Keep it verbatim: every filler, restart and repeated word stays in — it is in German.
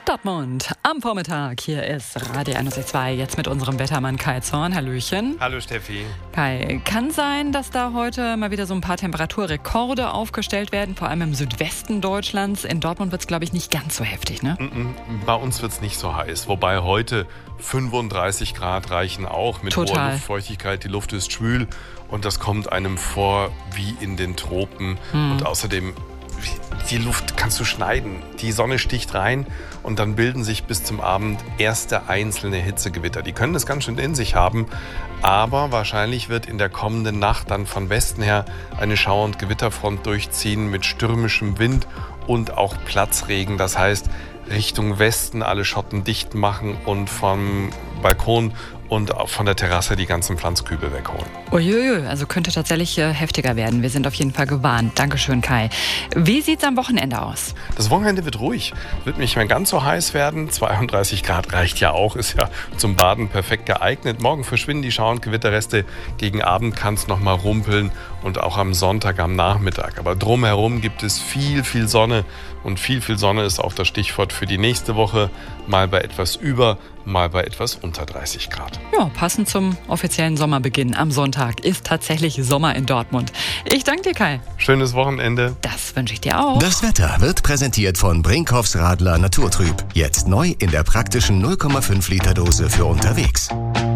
Dortmund am Vormittag. Hier ist Radio einundsechzig Komma zwei, jetzt mit unserem Wettermann Kai Zorn. Hallöchen. Hallo Steffi. Kai, kann sein, dass da heute mal wieder so ein paar Temperaturrekorde aufgestellt werden, vor allem im Südwesten Deutschlands. In Dortmund wird es, glaube ich, nicht ganz so heftig, ne? Bei uns wird es nicht so heiß, wobei heute fünfunddreißig Grad reichen auch mit Total. hoher Luftfeuchtigkeit. Die Luft ist schwül und das kommt einem vor wie in den Tropen. Hm. Und außerdem, die Luft kannst du schneiden. Die Sonne sticht rein und dann bilden sich bis zum Abend erste einzelne Hitzegewitter. Die können das ganz schön in sich haben, aber wahrscheinlich wird in der kommenden Nacht dann von Westen her eine Schauer- und Gewitterfront durchziehen mit stürmischem Wind und auch Platzregen. Das heißt, Richtung Westen alle Schotten dicht machen und vom Balkon und auch von der Terrasse die ganzen Pflanzkübel wegholen. Uiuiui, also könnte tatsächlich äh, heftiger werden. Wir sind auf jeden Fall gewarnt. Dankeschön, Kai. Wie sieht's am Wochenende aus? Das Wochenende wird ruhig, wird nicht mehr ganz so heiß werden. zweiunddreißig Grad reicht ja auch, ist ja zum Baden perfekt geeignet. Morgen verschwinden die Schauer- und Gewitterreste. Gegen Abend kann es noch mal rumpeln und auch am Sonntag am Nachmittag. Aber drumherum gibt es viel, viel Sonne. Und viel, viel Sonne ist auch das Stichwort für die nächste Woche. Mal bei etwas über, mal bei etwas unter dreißig Grad. Ja, passend zum offiziellen Sommerbeginn am Sonntag ist tatsächlich Sommer in Dortmund. Ich danke dir, Kai. Schönes Wochenende. Das wünsche ich dir auch. Das Wetter wird präsentiert von Brinkhoffs Radler Naturtrüb. Jetzt neu in der praktischen null Komma fünf Liter Dose für unterwegs.